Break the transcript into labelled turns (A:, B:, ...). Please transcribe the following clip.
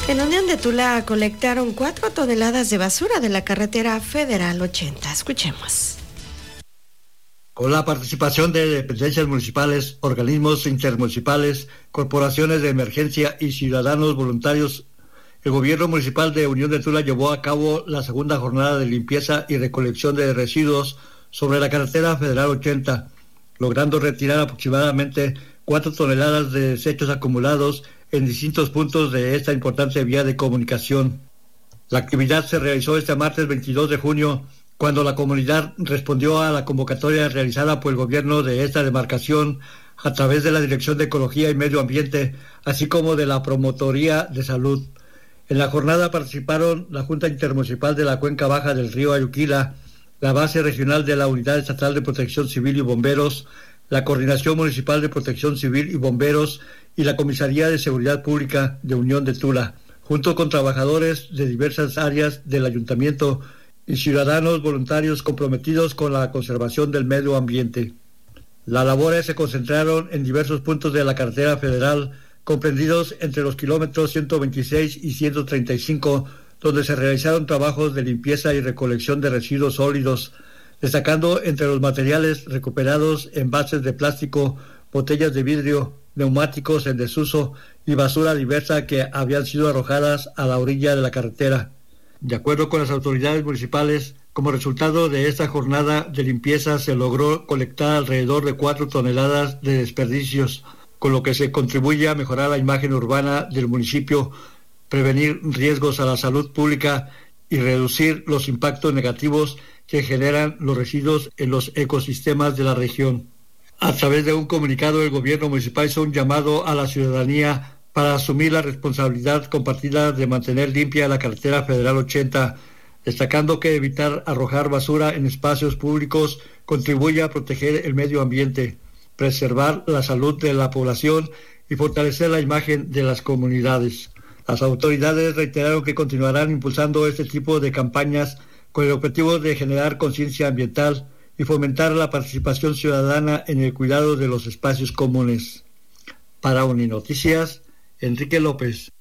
A: En Unión de Tula colectaron 4 toneladas de basura de la carretera Federal 80. Escuchemos.
B: Con la participación de dependencias municipales, organismos intermunicipales, corporaciones de emergencia y ciudadanos voluntarios, el gobierno municipal de Unión de Tula llevó a cabo la segunda jornada de limpieza y recolección de residuos sobre la carretera Federal 80, logrando retirar aproximadamente 4 toneladas de desechos acumulados en distintos puntos de esta importante vía de comunicación. La actividad se realizó este martes 22 de junio, cuando la comunidad respondió a la convocatoria realizada por el gobierno de esta demarcación a través de la Dirección de Ecología y Medio Ambiente, así como de la Promotoría de Salud. En la jornada participaron la Junta Intermunicipal de la Cuenca Baja del Río Ayuquila, la Base Regional de la Unidad Estatal de Protección Civil y Bomberos, la Coordinación Municipal de Protección Civil y Bomberos y la Comisaría de Seguridad Pública de Unión de Tula, junto con trabajadores de diversas áreas del ayuntamiento y ciudadanos voluntarios comprometidos con la conservación del medio ambiente. Las labores se concentraron en diversos puntos de la carretera federal, comprendidos entre los kilómetros 126 y 135, donde se realizaron trabajos de limpieza y recolección de residuos sólidos, destacando entre los materiales recuperados envases de plástico, botellas de vidrio, neumáticos en desuso y basura diversa que habían sido arrojadas a la orilla de la carretera. De acuerdo con las autoridades municipales, como resultado de esta jornada de limpieza se logró colectar alrededor de 4 toneladas de desperdicios, con lo que se contribuye a mejorar la imagen urbana del municipio, prevenir riesgos a la salud pública y reducir los impactos negativos que generan los residuos en los ecosistemas de la región. A través de un comunicado, el gobierno municipal hizo un llamado a la ciudadanía para asumir la responsabilidad compartida de mantener limpia la carretera Federal 80, destacando que evitar arrojar basura en espacios públicos contribuye a proteger el medio ambiente, preservar la salud de la población y fortalecer la imagen de las comunidades. Las autoridades reiteraron que continuarán impulsando este tipo de campañas con el objetivo de generar conciencia ambiental y fomentar la participación ciudadana en el cuidado de los espacios comunes. Para Uninoticias, Enrique López.